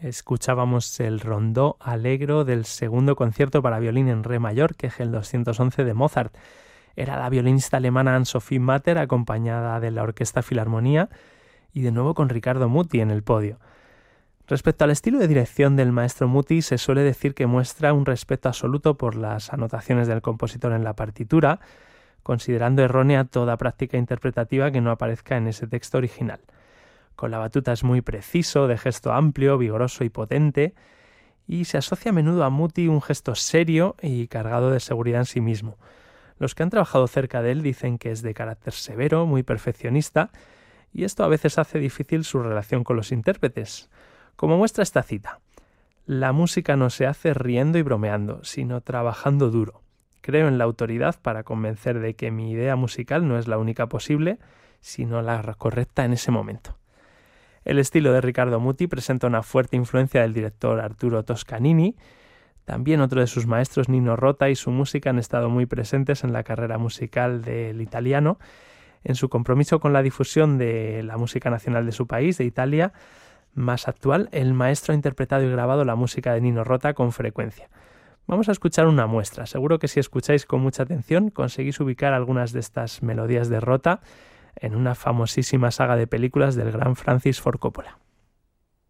Escuchábamos el rondó allegro del segundo concierto para violín en re mayor, que es el 211 de Mozart. Era la violinista alemana Ann-Sophie Matter, acompañada de la Orquesta Filarmonía, y de nuevo con Riccardo Muti en el podio. Respecto al estilo de dirección del maestro Muti, se suele decir que muestra un respeto absoluto por las anotaciones del compositor en la partitura, considerando errónea toda práctica interpretativa que no aparezca en ese texto original. Con la batuta es muy preciso, de gesto amplio, vigoroso y potente, y se asocia a menudo a Muti un gesto serio y cargado de seguridad en sí mismo. Los que han trabajado cerca de él dicen que es de carácter severo, muy perfeccionista, y esto a veces hace difícil su relación con los intérpretes. Como muestra esta cita: la música no se hace riendo y bromeando, sino trabajando duro. Creo en la autoridad para convencer de que mi idea musical no es la única posible, sino la correcta en ese momento. El estilo de Riccardo Muti presenta una fuerte influencia del director Arturo Toscanini. También otro de sus maestros, Nino Rota, y su música han estado muy presentes en la carrera musical del italiano. En su compromiso con la difusión de la música nacional de su país, de Italia, más actual, el maestro ha interpretado y grabado la música de Nino Rota con frecuencia. Vamos a escuchar una muestra. Seguro que si escucháis con mucha atención conseguís ubicar algunas de estas melodías de Rota en una famosísima saga de películas del gran Francis Ford Coppola.